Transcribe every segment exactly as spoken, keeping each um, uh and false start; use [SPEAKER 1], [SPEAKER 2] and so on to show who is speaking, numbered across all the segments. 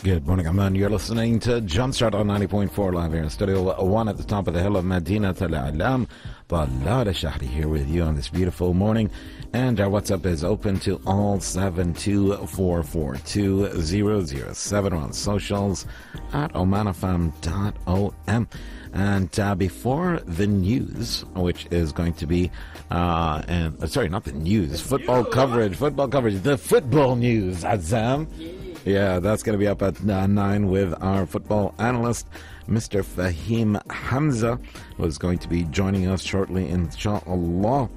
[SPEAKER 1] Good morning, Amman. You're listening to Jumpstart on ninety point four live here in Studio one at the top of the hill of Medina Al-Alam. Talal Shahri here with you on this beautiful morning. And our WhatsApp is open to all seven two four four two zero zero seven on socials at oman f m dot o m. And uh, before the news, which is going to be, uh, and uh, sorry, not the news, football coverage, football coverage, the football news, Azam. Yeah, that's going to be up at uh, nine with our football analyst, Mister Fahim Hamza, who is going to be joining us shortly, inshallah,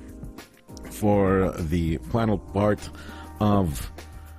[SPEAKER 1] for the final part of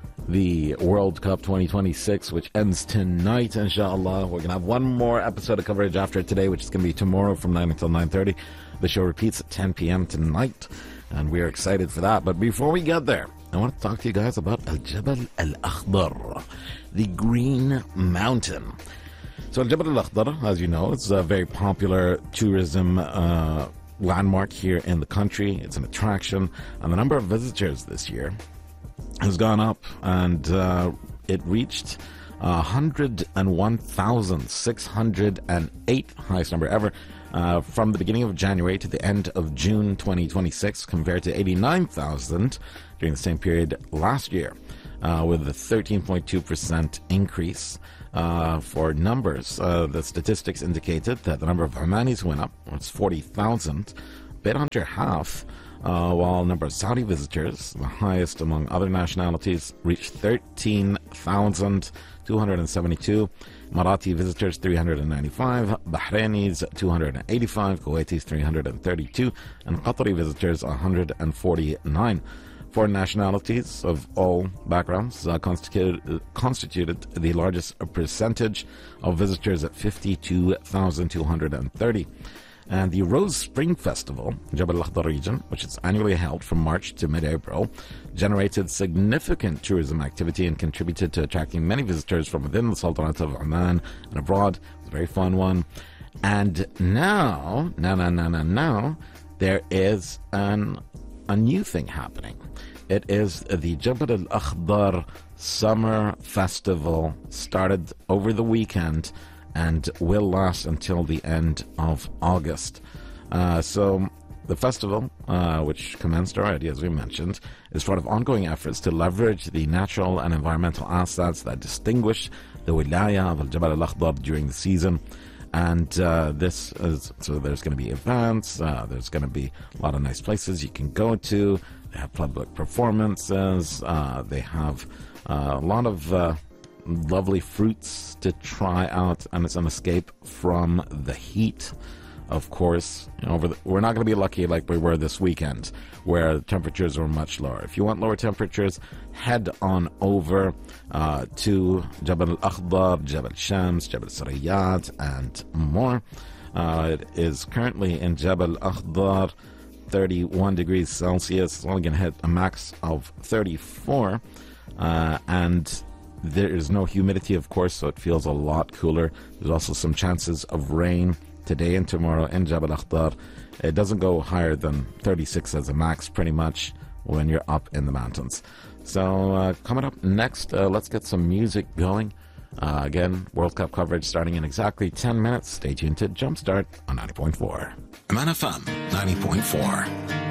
[SPEAKER 1] the World Cup twenty twenty-six, which ends tonight, inshallah. We're going to have one more episode of coverage after today, which is going to be tomorrow from nine until nine thirty. The show repeats at ten p.m. tonight, and we're excited for that. But before we get there, I want to talk to you guys about Al-Jabal Al-Akhdar, the Green Mountain. So Al-Jabal Al-Akhdar, as you know, it's a very popular tourism uh, landmark here in the country. It's an attraction, and the number of visitors this year has gone up, and uh, it reached uh, one hundred one thousand six hundred eight, highest number ever, uh, from the beginning of January to the end of June twenty twenty-six, compared to eighty-nine thousand during the same period last year, uh, with a thirteen point two percent increase. Uh, for numbers, uh, the statistics indicated that the number of Omanis went up. It's forty thousand, a bit under half, uh, while the number of Saudi visitors, the highest among other nationalities, reached thirteen thousand two hundred seventy-two. Marathi visitors, three hundred ninety-five. Bahrainis, two hundred eighty-five. Kuwaitis, three hundred thirty-two. And Qatari visitors, one hundred forty-nine. Foreign nationalities of all backgrounds uh, constituted, constituted the largest percentage of visitors at fifty-two thousand two hundred thirty. And the Rose Spring Festival, Jabal Al-Akhdar region, which is annually held from March to mid-April, generated significant tourism activity and contributed to attracting many visitors from within the Sultanate of Oman and abroad. It was a very fun one. And now, now, now, now, now, now, there is an, a new thing happening. It is the Jabal Al-Akhdar Summer Festival, started over the weekend and will last until the end of August. Uh, so the festival, uh, which commenced already, as we mentioned, is part of ongoing efforts to leverage the natural and environmental assets that distinguish the wilaya of Al-Jabal Al-Akhdar during the season. And uh, this is, so there's going to be events, uh, there's going to be a lot of nice places you can go to. They have public performances, uh, they have uh, a lot of uh, lovely fruits to try out, and it's an escape from the heat. Of course, you know, over the, we're not going to be lucky like we were this weekend, where the temperatures were much lower. If you want lower temperatures, head on over uh, to Jabal Al-Akhdar, Jabal Shams, Jabal Sariyat, and more. Uh, it is currently in Jabal Al-Akhdar, thirty-one degrees Celsius. It's only going to hit a max of thirty-four, uh, and there is no humidity, of course, so it feels a lot cooler. There's also some chances of rain today and tomorrow in Jabal Al-Akhdar. It doesn't go higher than thirty-six as a max, pretty much, when you're up in the mountains. So uh, coming up next, uh, let's get some music going. Uh, again, World Cup coverage starting in exactly ten minutes. Stay tuned to Jumpstart on ninety point four.
[SPEAKER 2] Oman F M ninety point four.